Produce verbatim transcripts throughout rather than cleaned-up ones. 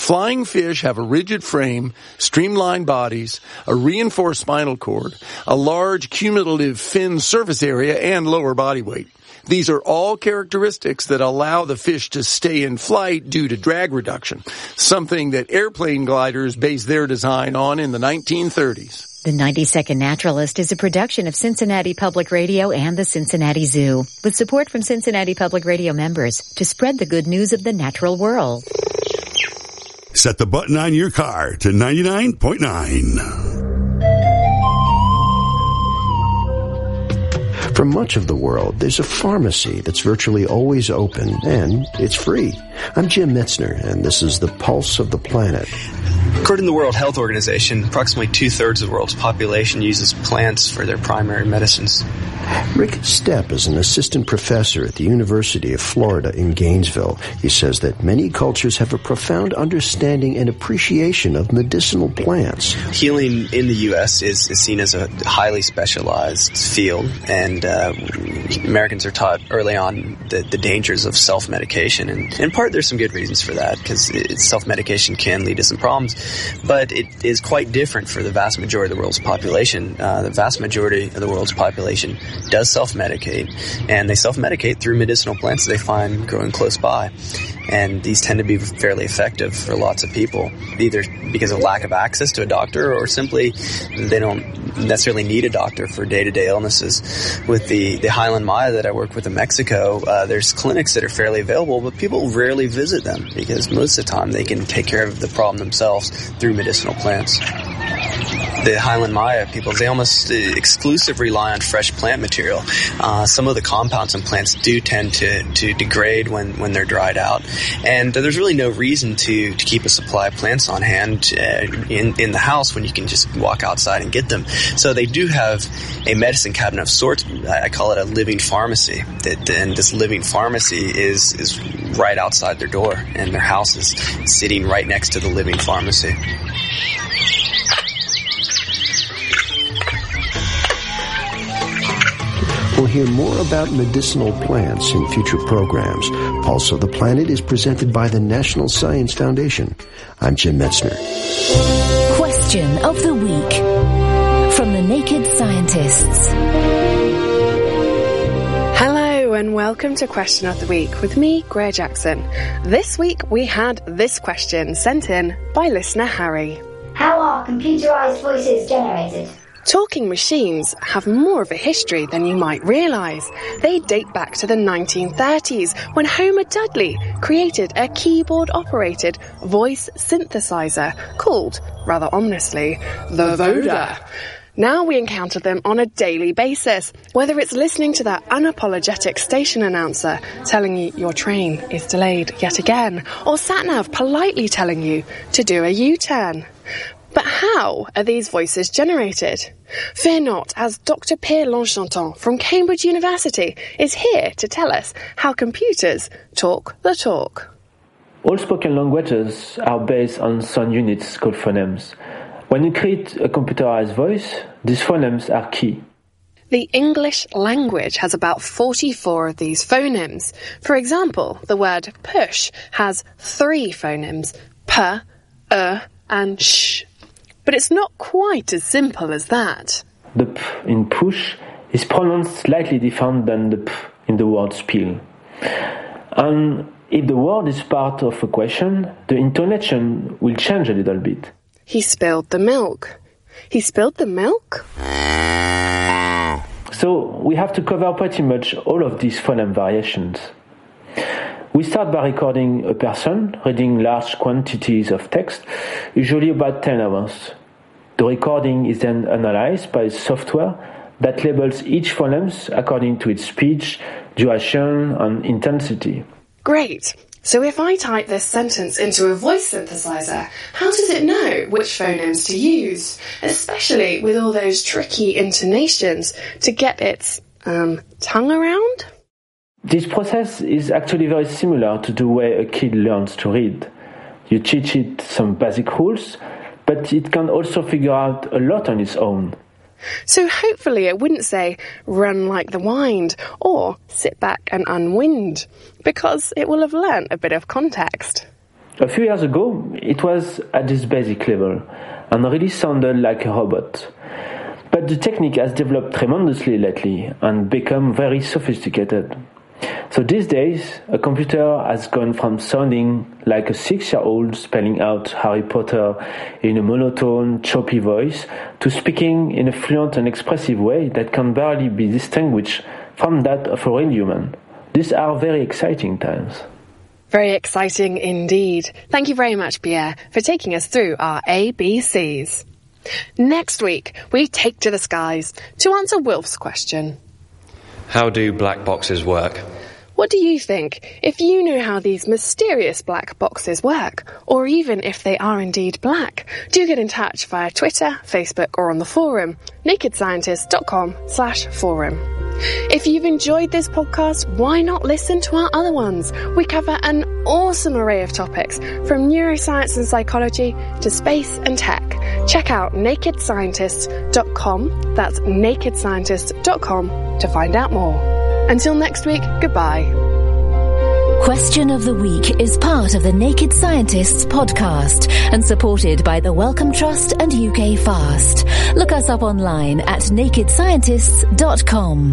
Flying fish have a rigid frame, streamlined bodies, a reinforced spinal cord, a large cumulative fin surface area, and lower body weight. These are all characteristics that allow the fish to stay in flight due to drag reduction, something that airplane gliders based their design on in the nineteen thirties. The ninety-second Naturalist is a production of Cincinnati Public Radio and the Cincinnati Zoo, with support from Cincinnati Public Radio members to spread the good news of the natural world. Set the button on your car to ninety-nine point nine. For much of the world, there's a pharmacy that's virtually always open, and it's free. I'm Jim Metzner, and this is the Pulse of the Planet. According to the World Health Organization, approximately two-thirds of the world's population uses plants for their primary medicines. Rick Stepp is an assistant professor at the University of Florida in Gainesville. He says that many cultures have a profound understanding and appreciation of medicinal plants. Healing in the U S is, is seen as a highly specialized field, and uh, Americans are taught early on the, the dangers of self-medication. And in part, there's some good reasons for that, because self-medication can lead to some problems, but it is quite different for the vast majority of the world's population. Uh, the vast majority of the world's population does self-medicate, and they self-medicate through medicinal plants they find growing close by. And these tend to be fairly effective for lots of people, either because of lack of access to a doctor or simply they don't necessarily need a doctor for day-to-day illnesses. With the, the Highland Maya that I work with in Mexico, uh, there's clinics that are fairly available, but people rarely visit them because most of the time they can take care of the problem themselves through medicinal plants. The Highland Maya people, they almost exclusively rely on fresh plant material. Uh, some of the compounds in plants do tend to, to degrade when, when they're dried out. And there's really no reason to, to keep a supply of plants on hand uh, in, in the house when you can just walk outside and get them. So they do have a medicine cabinet of sorts. I call it a living pharmacy. That, and this living pharmacy is, is right outside their door, and their house is sitting right next to the living pharmacy. We'll hear more about medicinal plants in future programs. Pulse of the Planet is presented by the National Science Foundation. I'm Jim Metzner. Question of the Week from the Naked Scientists. Hello and welcome to Question of the Week with me, Greer Jackson. This week we had this question sent in by listener Harry. How are computerized voices generated? Talking machines have more of a history than you might realise. They date back to the nineteen thirties when Homer Dudley created a keyboard-operated voice synthesizer called, rather ominously, the Voda. Now we encounter them on a daily basis, whether it's listening to that unapologetic station announcer telling you your train is delayed yet again, or sat-nav politely telling you to do a U-turn. But how are these voices generated? Fear not, as Doctor Pierre L'Enchantant from Cambridge University is here to tell us how computers talk the talk. All spoken languages are based on sound units called phonemes. When you create a computerized voice, these phonemes are key. The English language has about forty-four of these phonemes. For example, the word push has three phonemes, p, uh, and sh. But it's not quite as simple as that. The p in push is pronounced slightly different than the p in the word spiel. And if the word is part of a question, the intonation will change a little bit. He spilled the milk. He spilled the milk? So we have to cover pretty much all of these phoneme variations. We start by recording a person reading large quantities of text, usually about ten hours. The recording is then analyzed by software that labels each phoneme according to its speech, duration, and intensity. Great. So if I type this sentence into a voice synthesizer, how does it know which phonemes to use? Especially with all those tricky intonations to get its um, tongue around? This process is actually very similar to the way a kid learns to read. You teach it some basic rules, but it can also figure out a lot on its own. So hopefully it wouldn't say, run like the wind, or sit back and unwind, because it will have learnt a bit of context. A few years ago, it was at this basic level and really sounded like a robot. But the technique has developed tremendously lately and become very sophisticated. So these days, a computer has gone from sounding like a six-year-old spelling out Harry Potter in a monotone, choppy voice to speaking in a fluent and expressive way that can barely be distinguished from that of a real human. These are very exciting times. Very exciting indeed. Thank you very much, Pierre, for taking us through our A B Cs. Next week, we take to the skies to answer Wilf's question. How do black boxes work? What do you think? If you know how these mysterious black boxes work, or even if they are indeed black, do get in touch via Twitter, Facebook, or on the forum, nakedscientist.com slash forum. If you've enjoyed this podcast, why not listen to our other ones? We cover an awesome array of topics, from neuroscience and psychology to space and tech. Check out naked scientist dot com, that's naked scientist dot com, to find out more. Until next week, goodbye. Question of the Week is part of the Naked Scientists podcast and supported by the Wellcome Trust and U K Fast. Look us up online at naked scientists dot com.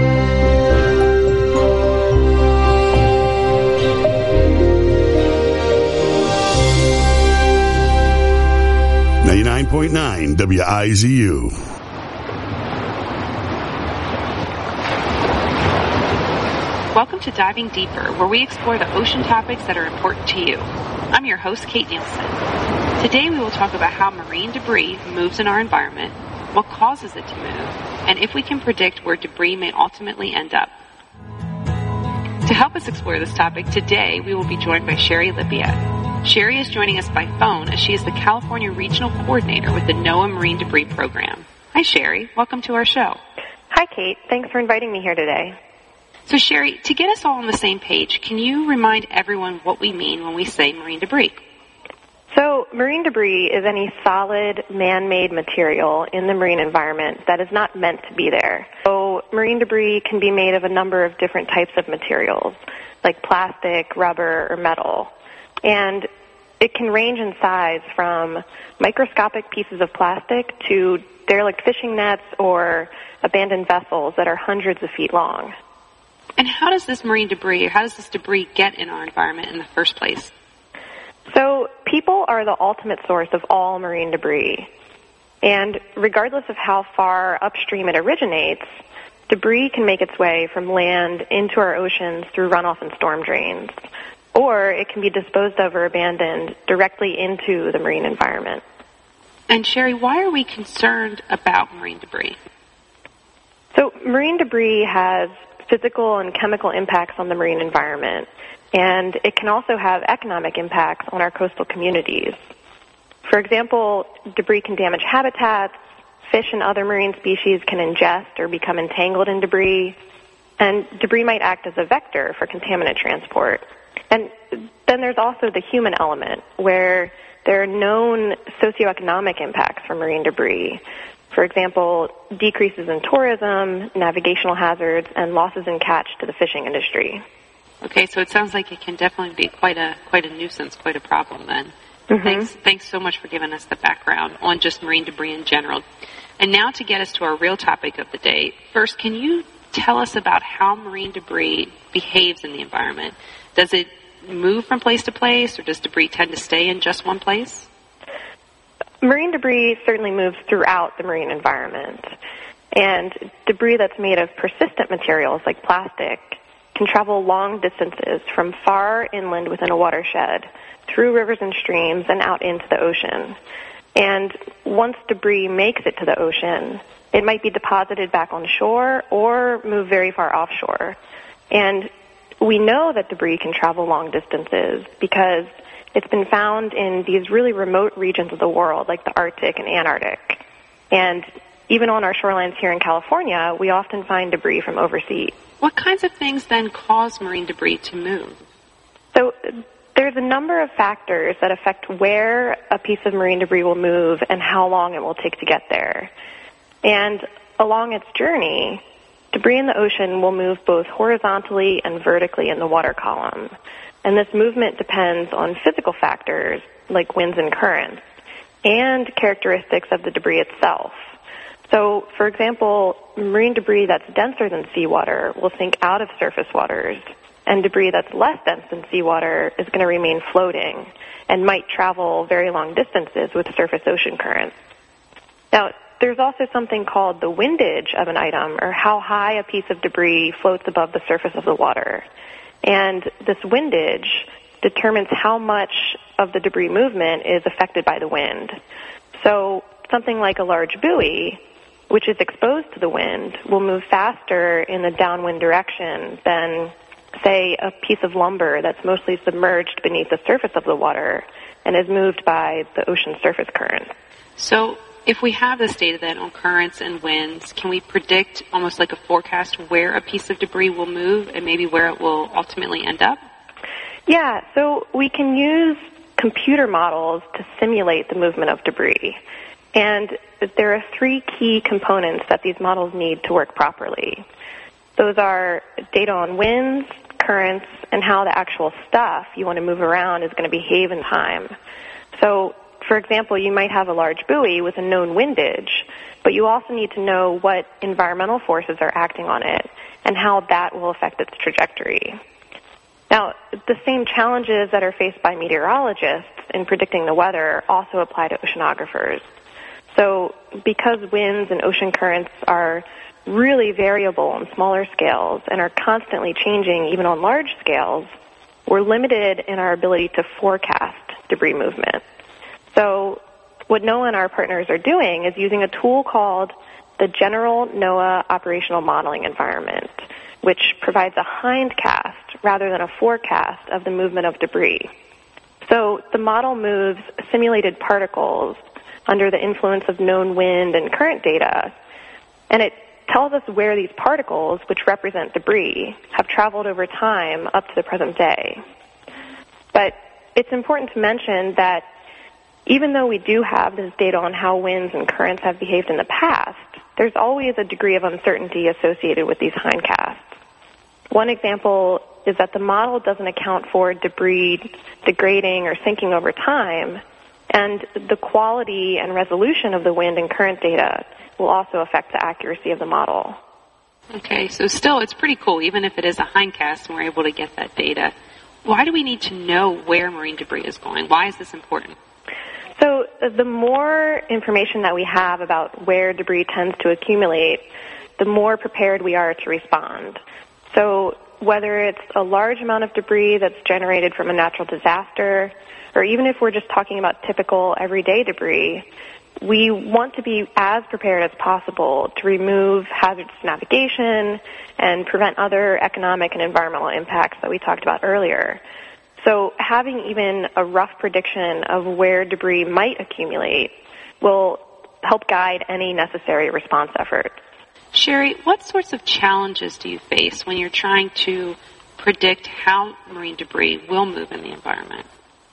ninety-nine point nine W I Z U. Welcome to Diving Deeper, where we explore the ocean topics that are important to you. I'm your host, Kate Nielsen. Today we will talk about how marine debris moves in our environment, what causes it to move, and if we can predict where debris may ultimately end up. To help us explore this topic, today we will be joined by Sherry Lippiette. Sherry is joining us by phone as she is the California Regional Coordinator with the NOAA Marine Debris Program. Hi, Sherry. Welcome to our show. Hi, Kate. Thanks for inviting me here today. So, Sherry, to get us all on the same page, can you remind everyone what we mean when we say marine debris? So, marine debris is any solid, man-made material in the marine environment that is not meant to be there. So, marine debris can be made of a number of different types of materials, like plastic, rubber, or metal. And it can range in size from microscopic pieces of plastic to derelict fishing nets or abandoned vessels that are hundreds of feet long. And how does this marine debris, or how does this debris get in our environment in the first place? So people are the ultimate source of all marine debris. And regardless of how far upstream it originates, debris can make its way from land into our oceans through runoff and storm drains. Or it can be disposed of or abandoned directly into the marine environment. And Sherry, why are we concerned about marine debris? So marine debris has physical and chemical impacts on the marine environment, and it can also have economic impacts on our coastal communities. For example, debris can damage habitats, fish and other marine species can ingest or become entangled in debris, and debris might act as a vector for contaminant transport. And then there's also the human element, where there are known socioeconomic impacts from marine debris. For example, decreases in tourism, navigational hazards, and losses in catch to the fishing industry. Okay, so it sounds like it can definitely be quite a quite a nuisance, quite a problem then. Mm-hmm. Thanks, thanks so much for giving us the background on just marine debris in general. And now to get us to our real topic of the day. First, can you tell us about how marine debris behaves in the environment? Does it move from place to place, or does debris tend to stay in just one place? Marine debris certainly moves throughout the marine environment, and debris that's made of persistent materials like plastic can travel long distances from far inland within a watershed, through rivers and streams, and out into the ocean. And once debris makes it to the ocean, it might be deposited back on shore or move very far offshore. And we know that debris can travel long distances because it's been found in these really remote regions of the world, like the Arctic and Antarctic. And even on our shorelines here in California, we often find debris from overseas. What kinds of things then cause marine debris to move? So there's a number of factors that affect where a piece of marine debris will move and how long it will take to get there. And along its journey, debris in the ocean will move both horizontally and vertically in the water column. And this movement depends on physical factors like winds and currents and characteristics of the debris itself. So, for example, marine debris that's denser than seawater will sink out of surface waters, and debris that's less dense than seawater is going to remain floating and might travel very long distances with surface ocean currents. Now, there's also something called the windage of an item, or how high a piece of debris floats above the surface of the water. And this windage determines how much of the debris movement is affected by the wind. So something like a large buoy, which is exposed to the wind, will move faster in the downwind direction than, say, a piece of lumber that's mostly submerged beneath the surface of the water and is moved by the ocean surface current. So if we have this data then on currents and winds, can we predict almost like a forecast where a piece of debris will move and maybe where it will ultimately end up? Yeah, so we can use computer models to simulate the movement of debris. And there are three key components that these models need to work properly. Those are data on winds, currents, and how the actual stuff you want to move around is going to behave in time. So, for example, you might have a large buoy with a known windage, but you also need to know what environmental forces are acting on it and how that will affect its trajectory. Now, the same challenges that are faced by meteorologists in predicting the weather also apply to oceanographers. So because winds and ocean currents are really variable on smaller scales and are constantly changing even on large scales, we're limited in our ability to forecast debris movement. So what NOAA and our partners are doing is using a tool called the General NOAA Operational Modeling Environment, which provides a hindcast rather than a forecast of the movement of debris. So the model moves simulated particles under the influence of known wind and current data, and it tells us where these particles, which represent debris, have traveled over time up to the present day. But it's important to mention that even though we do have this data on how winds and currents have behaved in the past, there's always a degree of uncertainty associated with these hindcasts. One example is that the model doesn't account for debris degrading or sinking over time, and the quality and resolution of the wind and current data will also affect the accuracy of the model. Okay, so still it's pretty cool, even if it is a hindcast and we're able to get that data. Why do we need to know where marine debris is going? Why is this important? So the more information that we have about where debris tends to accumulate, the more prepared we are to respond. So whether it's a large amount of debris that's generated from a natural disaster, or even if we're just talking about typical everyday debris, we want to be as prepared as possible to remove hazardous navigation and prevent other economic and environmental impacts that we talked about earlier. So having even a rough prediction of where debris might accumulate will help guide any necessary response efforts. Sherry, what sorts of challenges do you face when you're trying to predict how marine debris will move in the environment?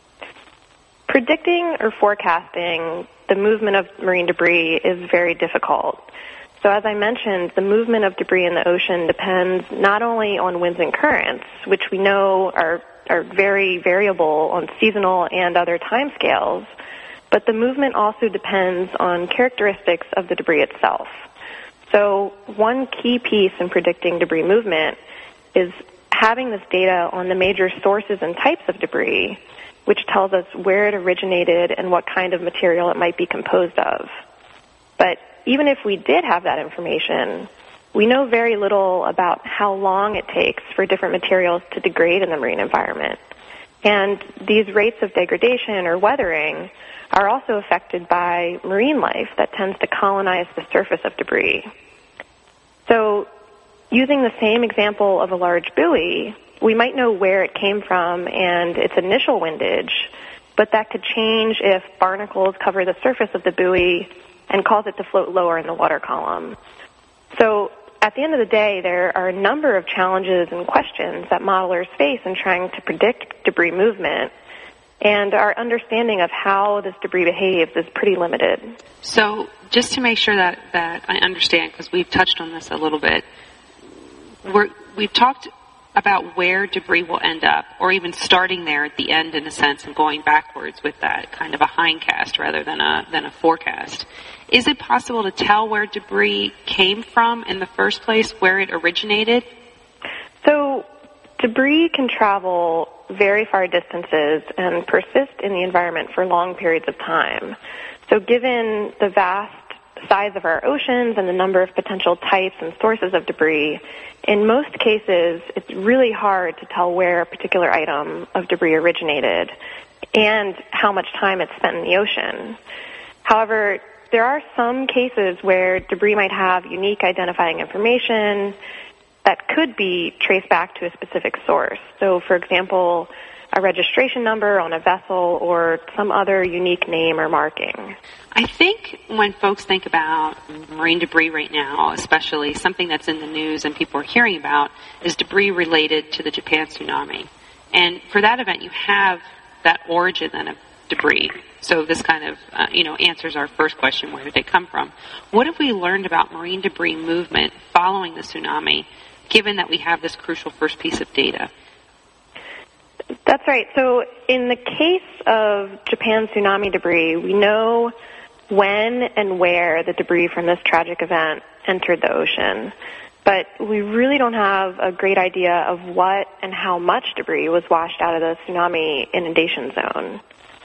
Predicting or forecasting the movement of marine debris is very difficult. So as I mentioned, the movement of debris in the ocean depends not only on winds and currents, which we know are, are very variable on seasonal and other timescales, but the movement also depends on characteristics of the debris itself. So one key piece in predicting debris movement is having this data on the major sources and types of debris, which tells us where it originated and what kind of material it might be composed of. But even if we did have that information, we know very little about how long it takes for different materials to degrade in the marine environment. And these rates of degradation or weathering are also affected by marine life that tends to colonize the surface of debris. So using the same example of a large buoy, we might know where it came from and its initial windage, but that could change if barnacles cover the surface of the buoy and cause it to float lower in the water column. So at the end of the day, there are a number of challenges and questions that modelers face in trying to predict debris movement, and our understanding of how this debris behaves is pretty limited. So just to make sure that, that I understand, because we've touched on this a little bit, we're, we've talked about where debris will end up, or even starting there at the end in a sense and going backwards with that kind of a hindcast rather than a than a forecast. Is it possible to tell where debris came from in the first place, where it originated? So debris can travel very far distances and persist in the environment for long periods of time. So given the vast size of our oceans and the number of potential types and sources of debris, in most cases, it's really hard to tell where a particular item of debris originated and how much time it's spent in the ocean. However, there are some cases where debris might have unique identifying information that could be traced back to a specific source. So, for example, a registration number on a vessel or some other unique name or marking. I think when folks think about marine debris right now, especially something that's in the news and people are hearing about, is debris related to the Japan tsunami. And for that event, you have that origin then of debris. So this kind of, uh, you know, answers our first question, where did they come from? What have we learned about marine debris movement following the tsunami, given that we have this crucial first piece of data? That's right. So in the case of Japan tsunami debris, we know when and where the debris from this tragic event entered the ocean. But we really don't have a great idea of what and how much debris was washed out of the tsunami inundation zone.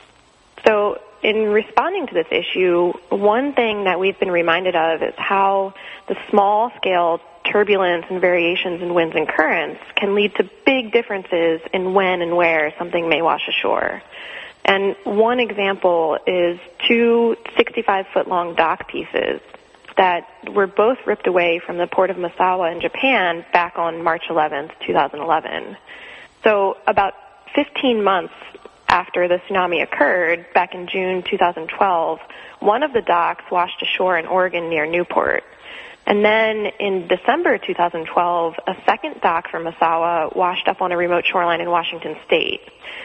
So in responding to this issue, one thing that we've been reminded of is how the small-scale turbulence and variations in winds and currents can lead to big differences in when and where something may wash ashore. And one example is two sixty-five foot long dock pieces that were both ripped away from the port of Misawa in Japan back on March eleventh, twenty eleven. So about fifteen months after the tsunami occurred, back in June twenty twelve, one of the docks washed ashore in Oregon near Newport. And then in December twenty twelve, a second dock from Misawa washed up on a remote shoreline in Washington State.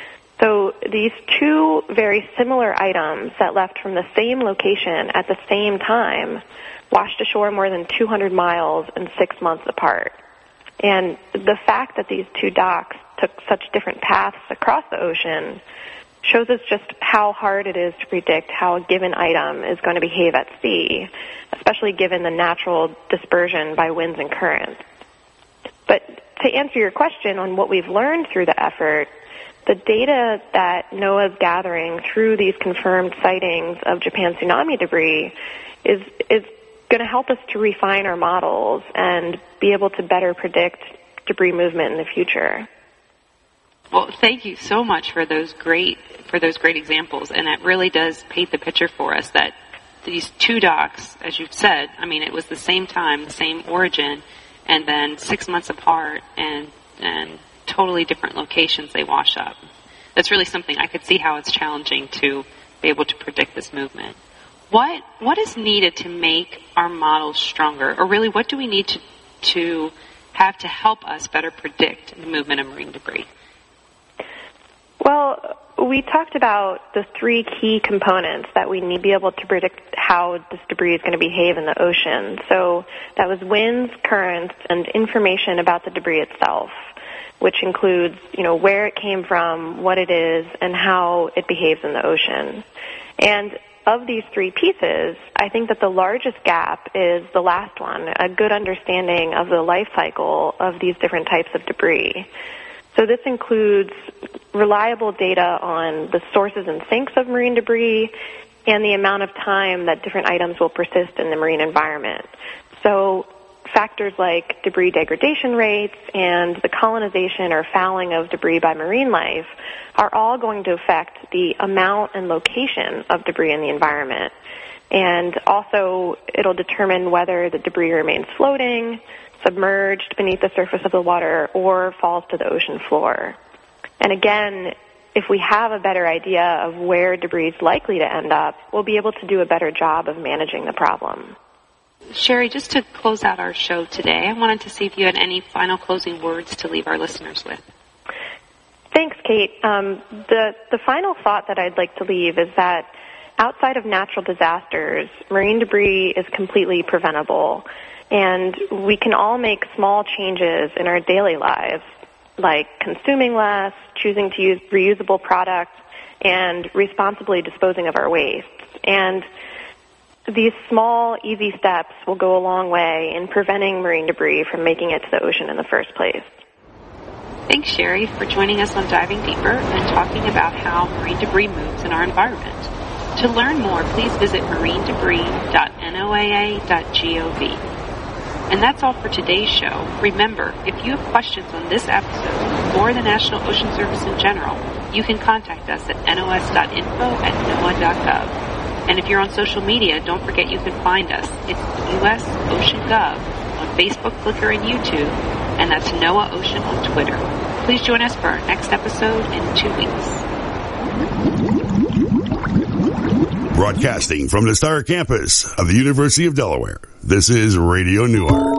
So these two very similar items that left from the same location at the same time washed ashore more than two hundred miles and six months apart. And the fact that these two docks took such different paths across the ocean shows us just how hard it is to predict how a given item is going to behave at sea, especially given the natural dispersion by winds and currents. But to answer your question on what we've learned through the effort, the data that NOAA is gathering through these confirmed sightings of Japan tsunami debris is is going to help us to refine our models and be able to better predict debris movement in the future. Well, thank you so much for those great for those great examples, and it really does paint the picture for us that these two docks, as you've said, I mean, it was the same time, the same origin, and then six months apart, and and totally different locations they wash up. That's really something I could see how it's challenging to be able to predict this movement. What what is needed to make our models stronger, or really, what do we need to to have to help us better predict the movement of marine debris? Well, we talked about the three key components that we need to be able to predict how this debris is going to behave in the ocean. So that was winds, currents, and information about the debris itself, which includes, you know, where it came from, what it is, and how it behaves in the ocean. And of these three pieces, I think that the largest gap is the last one, a good understanding of the life cycle of these different types of debris. So this includes reliable data on the sources and sinks of marine debris and the amount of time that different items will persist in the marine environment. So factors like debris degradation rates and the colonization or fouling of debris by marine life are all going to affect the amount and location of debris in the environment. And also, it'll determine whether the debris remains floating, submerged beneath the surface of the water, or falls to the ocean floor. And again, if we have a better idea of where debris is likely to end up, we'll be able to do a better job of managing the problem. Sherry, just to close out our show today, I wanted to see if you had any final closing words to leave our listeners with. Thanks, Kate. Um, the, the final thought that I'd like to leave is that outside of natural disasters, marine debris is completely preventable, and we can all make small changes in our daily lives like consuming less, choosing to use reusable products, and responsibly disposing of our waste. And these small, easy steps will go a long way in preventing marine debris from making it to the ocean in the first place. Thanks, Sherry, for joining us on Diving Deeper and talking about how marine debris moves in our environment. To learn more, please visit marine debris dot N O A A dot gov. And that's all for today's show. Remember, if you have questions on this episode or the National Ocean Service in general, you can contact us at N O S dot info at N O A A dot gov. And if you're on social media, don't forget you can find us. It's U S Ocean Gov on Facebook, Flickr, and YouTube, and that's NOAA Ocean on Twitter. Please join us for our next episode in two weeks. Broadcasting from the Star Campus of the University of Delaware, this is Radio Newark.